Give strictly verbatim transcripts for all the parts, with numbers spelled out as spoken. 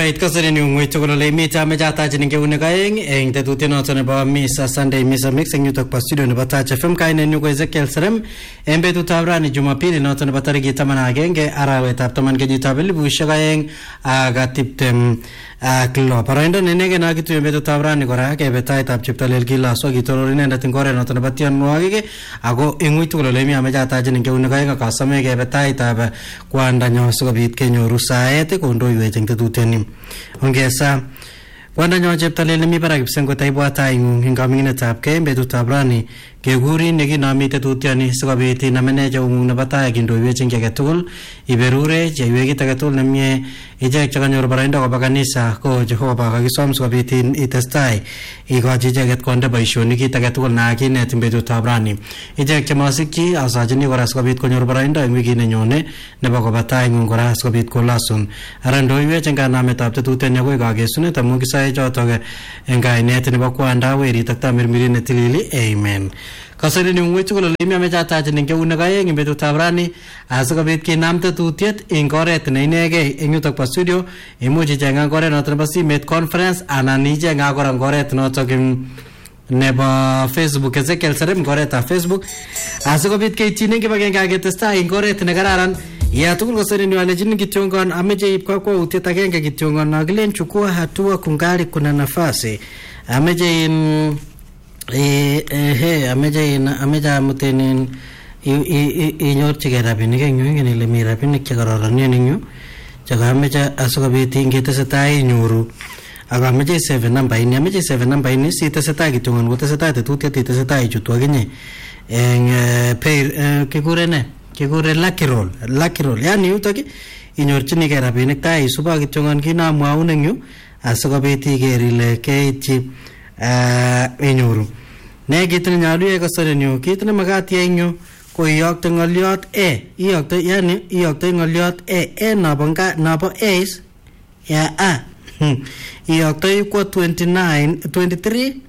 Alright, kasari ni ngwito ko le mita mejata jinin ke unagaeng eng tetuti no tone ba Misa Sunday Misa Mix eng yutok pa studio ne bata F M kaine ni ko Ezekiel Serem embe tu tabrani Jumapili no tone batarigi tamana genge arawe tap taman ke jitabeli bushagaeng aga tiptem kilo paraindo nenege na gitu embe tu tabrani kora ke betai tap chiptalel gila so gitorori ne ndatin gore no tone batian nuage ago engwito ko le mi amejata jinin ke unagaeng ka same ke betai tap kwanda nyoso bit ke nyoru saete ko ndo ywe eng tetuti ni ongesa wanda nyo cheptalele mi para kipsengo taibwata ingung hingamingine tapke betu tabrani keguri negi nami tetutiani sikobiti na meneja ungung na bataya kindo iwe chingi agetugul iberure jaiwe kita agetugul na mie ije chakanyor baraindo kwa bakanisa ko Jehova kakisom sikobiti itestai ikochi ijeget konde baishoni kita agetugul na akine timbetu tabrani ije chamasikchi asajini kora sikobiti konyor baraindo ing wiki nenyone nebo kwa bataya ingung kora sikobiti kolasun arando iwe chinga name tap tetutiani ako ikakesune tamu kisaye chotoke enga ineti nebo kwanda weri takta mirmiri netilili amen kasari ni ngwetu ko limi amejata jinin ke unagaye ngimbetu tabrani asakobit kinam tetutiet ing oret ne inege ing yutok pa studio imuchi jenga gore noton ba simet conference anan ijenga gore ngoret notok nebo Facebook Ezekiel Serem ngoret ta Facebook asakobit ke itine ke bagenga getesta ing oret ne kararan ya tugul kasari ni wale jinin kitiongon ameje ipka kwa utiet agenge kitiongon nagilen chukua hatua kungali kuna nafasi ameje in eh eh ameja ina ameja mutenin i i i nyorchige rabinik eng yu ngene le mi rabinik che kararan yen yu jaga ameja asukobit ingetesetai inyoru aga ameja seven number ini ameja seven number ini si tesetai kitungon kotesetai tetutiet tesetai chutu aginye eng pay kigurene kigure lucky roll lucky roll yani yutoki inyorchinige rabinik tai isuba kitungon kinamwaun eng yu asukobit igerile keitchi eh inyoru ne kitne nyalu e kasare nyu kitne magati enyu ko iyokte ngoliot e iyokte yani iyokte ngoliot e e nabanga nabo ace ya a iyokte ko twenty-nine twenty-three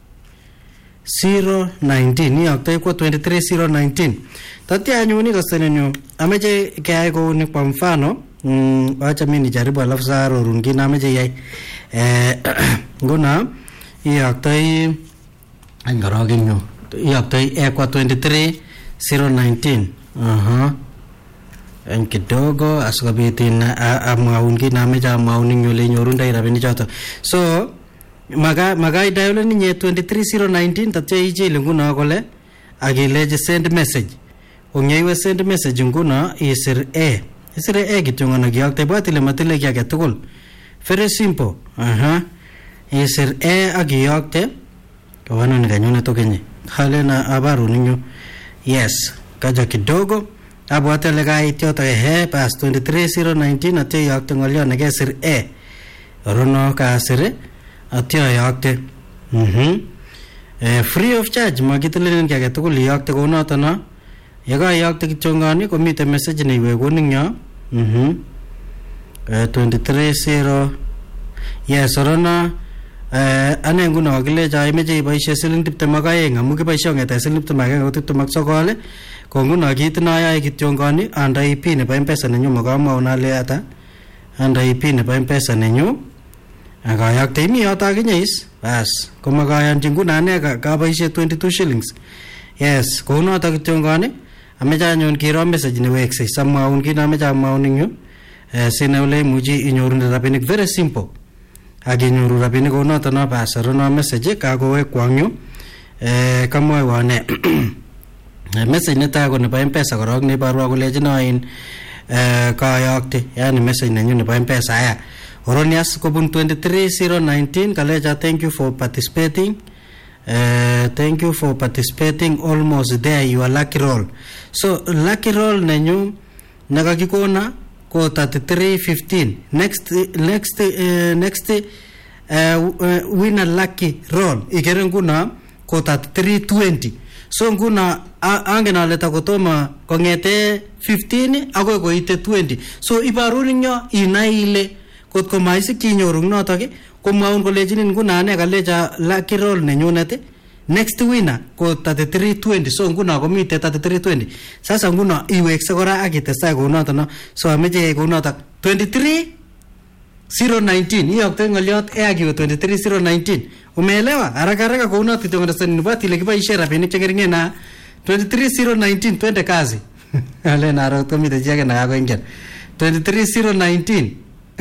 zero nineteen iyokte ko twenty-three zero nineteen tatia nyu ni kasare nyu ameje kai ko ni kwa mfano mm acha mimi nijaribu alafu saa rurungi na ameje yai eh ngona iyokte angarogin nyo iyaptai ekwa twenty-three zero nineteen aha en kidogo asukabiti amwaun kinameja amwaun nyole nyorunda irabini choto so maga maga dial ni nye twenty-three zero nineteen tatya ijile nguna kole agileje send message ongeiwe send message nguna isir e isir e kitungana gyakte batile matile gyake tugul very simple aha isir e agiyakte wana nikanyona tokenye halena abaru ninyo yes kaja kidogo abo atele gai tiota he pas twenty-three zero nineteen ate yakte ngolyo nege sir e rono ka sir ate yakte mhm eh free of charge magitelen kage tugul yakte ko noto na yaga yakte kichongani ko mite message ne iwe goninyo mhm eh twenty-three zero yes rono eh ane nguno agile jai meje ibaishe siling tiptem ak aeng amu kibaishe ngeta siling tiptem ak aeng tiptem ak sokol ko nguno kitna yae kityongoni anda ip ne ba mpesa nenyu magama unale ata anda ip ne ba mpesa nenyu aga yakte mi ata ginyis bas ko magayan jinguna ane ka baishe twenty-two shillings yes ko nguno ata kityongoni ameja nyon kiro message ne wekse samwa un kina ameja mauninyu eh sinawle muji inyorun rabinik very simple aginyoru rabinik ko noto no pasaro no message ka ko we kwangyu eh kamoy wane message neta ko ne ba mpesa korok ne barwa ko lejino in eh ka yakte yani message nenyu ne ba mpesa ya oronias ko bun twenty-three zero nineteen kaleja thank you for participating uh, thank you for participating almost there you are lucky roll so lucky roll nenyu nakakikona ko thirty-three fifteen next next uh, next uh, uh, winner lucky roll igere nguna ko thirty-three twenty so nguna angena leta kotoma kongete fifteen ago ko ite twenty so ibaruri nyo inaile kot ko maisi kinyorung notoke ko maun ko lejinin nguna ane kaleja lucky roll nenyunete next winner ko thirty-three twenty so nguna ko mite thirty-three twenty sasa nguna iwekse kora akitesa ko noto no so ameje ko noto twenty-three zero nineteen iyokte ngoliot e akiwe twenty-three zero nineteen. Umeelewa? Haraka haraka kwa unati tungasani nubati ile kibaisha rapinik chengeringe na twenty-three zero nineteen twende kazi. Ale na ro tomi de jaga na yako ingen. twenty-three zero nineteen.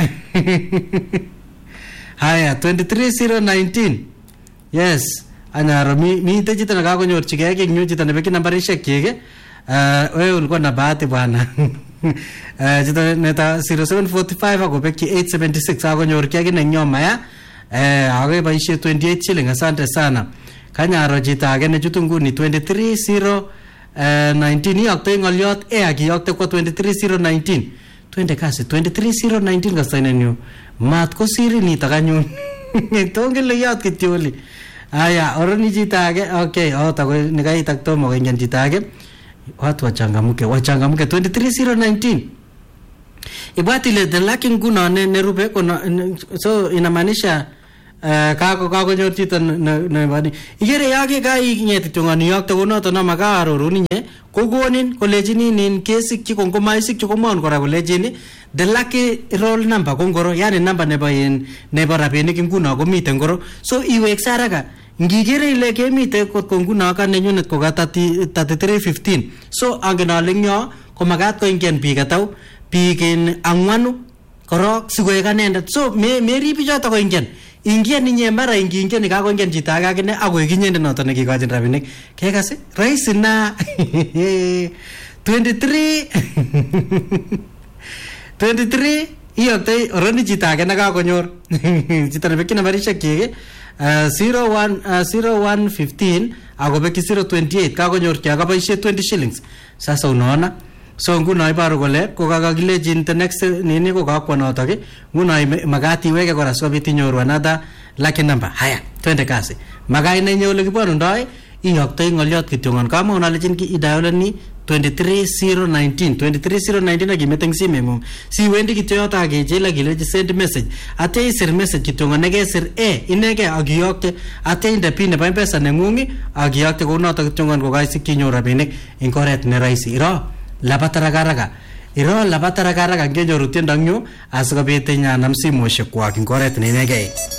Haya twenty-three zero nineteen. Yes. Anyaro mi mi te chita na kako nyorchige ke nyu chita nebeki nambarishek chike. Eh wewe ulikuwa na bahati bwana. Eh chita neta zero seven four five ako beki eight seven six ako nyorchige ne nyoma ya. Eh age baishe twenty-eight shilling asante sana. Kanyaro chita age ne chutu nguni twenty-three zero nineteen yokte ngoliot e akiyokte kwa twenty-three zero nineteen. Twende kasi twenty-three zero nineteen kasaina nyo. Mat ko siri ni takanyun. Tongele yot kitioli. Aya, oroni jitage, okay, oh, tako nikai takto mo kenyan jitage. Watu wachangamuke, wachangamuke twenty-three zero nineteen. Ibati le the lacking guna ne nerube kono so inamaanisha uh, kako kako nyorchito ne bani. Igere yake kai nyeti tungani yakta kono to na magaro runi nye kogonin kolejini nin kesik chi kongo maisik chi komon kora kolejini the lucky roll number kongoro yani number nebo in nebo rabinik nguno komiten ngoro so iwek saraka ngigere ile kemite kot konguno ka nenyunet ko ka thirty-three fifteen so angenale nyo ko magat ko ingen biik ataw biik in angwanu korok sikoek anendet so me meribi joto ko ingen ingen inye mara ingingen ka ko ingen chito age ne akoy kinyende noto ne kikojin rabinik kekase rahisi na twenty-three twenty-three iyokte oroni chito age ne kakonyor chito ne beki nambarishek chike zero one fifteen ako beki zero twenty-eight kakonyor kya kaboishe twenty shillings sasa unaona so nguno ibaru kole ko kakakilejin the next nini ko kakwa notok nguno magat iweke kora sikobit inyoru another lucky number haya twende kasi magai nenye ole kiborundoi iyokte ngoliot kityongon kama unalejin ki idialeni twenty-three zero nineteen twenty-three zero nineteen akimeteng simemu si wendi kityot age jela gileji send message ate isir message kityongon nege sir e inege agiyokte ate inde pin nebo mpesa nengungi agiyokte ko noto kityongon ko kaisik kinyo rabinik in koret ne rahisi iro labataragaraka iro labataragaraka ngenyoru tiendo nyu asikobit nyanam simoshek kwak in koret ne inege